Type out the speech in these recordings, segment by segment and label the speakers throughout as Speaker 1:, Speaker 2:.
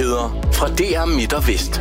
Speaker 1: Nyheder fra DR Midt og Vest.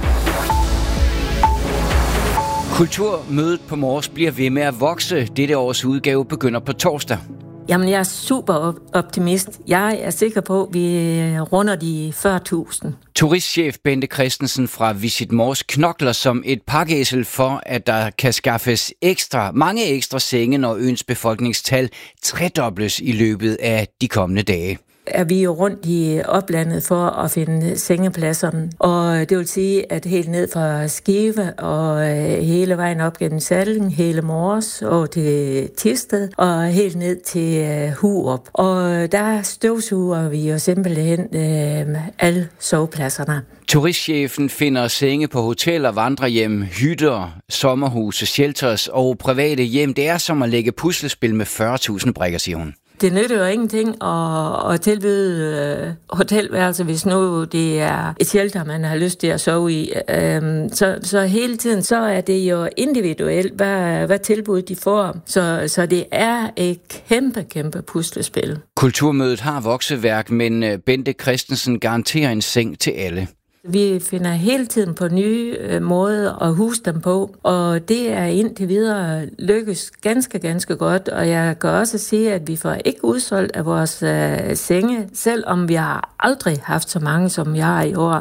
Speaker 2: Kulturmødet på Mors bliver ved med at vokse. Dette års udgave begynder på torsdag.
Speaker 3: Jamen, jeg er super optimist. Jeg er sikker på, at vi runder de 40.000.
Speaker 2: Turistchef Bente Christensen fra Visit Mors knokler som et pakkeæsel for, at der kan skaffes mange ekstra senge, når øens befolkningstal tredobles i løbet af de kommende dage.
Speaker 3: Er vi jo rundt i oplandet for at finde sengepladserne. Og det vil sige, at helt ned fra Skive og hele vejen op gennem Salling, hele Mors og til Thisted og helt ned til Hurup. Og der støvsuger vi jo simpelthen alle sovepladserne.
Speaker 2: Turistchefen finder senge på hoteller, vandrehjem, hytter, sommerhuse, shelters og private hjem. Det er som at lægge puslespil med 40.000 brikker, siger hun.
Speaker 3: Det nytter jo ingenting at tilbyde hotelværelser, hvis nu det er et shelter, man har lyst til at sove i. Så hele tiden så er det jo individuelt, hvad tilbud de får. Så det er et kæmpe puslespil.
Speaker 2: Kulturmødet har vokseværk, men Bente Christensen garanterer en seng til alle.
Speaker 3: Vi finder hele tiden på nye måder at huse dem på, og det er indtil videre lykkes ganske godt. Og jeg kan også sige, at vi får ikke udsolgt af vores senge, selvom vi har aldrig haft så mange, som vi har i år.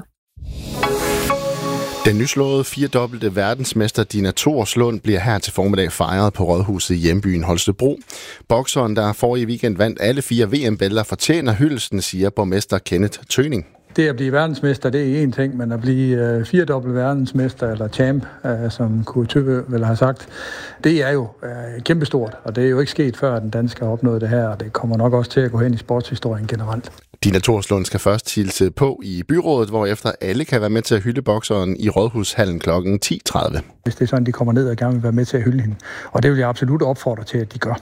Speaker 4: Den nyslåede 4-dobbelte verdensmester Dina Thorslund bliver her til formiddag fejret på Rådhuset i hjembyen Holstebro. Bokseren, der forrige weekend vandt alle 4 VM-bælter, fortjener hyldesten, siger borgmester Kenneth Tøning.
Speaker 5: Det at blive verdensmester, det er én ting, men at blive 4-dobbelt verdensmester, eller champ, som Kurt Tøve vel har sagt, det er jo kæmpestort, og det er jo ikke sket før, at den danske har opnået det her, og det kommer nok også til at gå hen i sportshistorien generelt.
Speaker 4: Dina Thorslund skal først hilse på i byrådet, hvorefter alle kan være med til at hylde bokseren i Rådhushallen kl. 10.30.
Speaker 5: Hvis det er sådan, de kommer ned og gerne vil være med til at hylde hende, og det vil jeg absolut opfordre til, at de gør.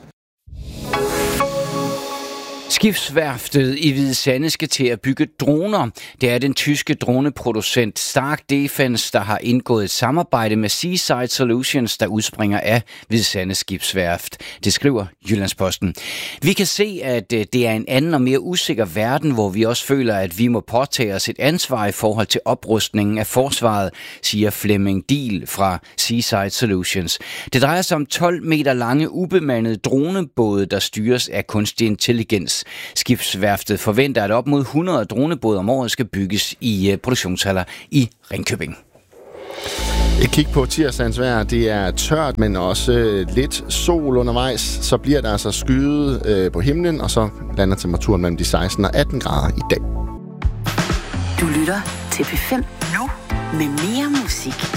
Speaker 2: Skibsværftet i Hvide Sande skal til at bygge droner. Det er den tyske droneproducent Stark Defense, der har indgået et samarbejde med Seaside Solutions, der udspringer af Hvide Sande skibsværft. Det skriver Jyllandsposten. Vi kan se, at det er en anden og mere usikker verden, hvor vi også føler, at vi må påtage os et ansvar i forhold til oprustningen af forsvaret, siger Flemming Diel fra Seaside Solutions. Det drejer sig om 12 meter lange ubemandede dronebåde, der styres af kunstig intelligens. Skibsværftet forventer, at op mod 100 dronebåde om året skal bygges i produktionshaller i Ringkøbing.
Speaker 4: Et kig på tirsdagens vejr. Det er tørt, men også lidt sol undervejs. Så bliver der altså skyet på himlen, og så lander temperaturen mellem de 16 og 18 grader i dag.
Speaker 6: Du lytter til P5 nu med mere musik.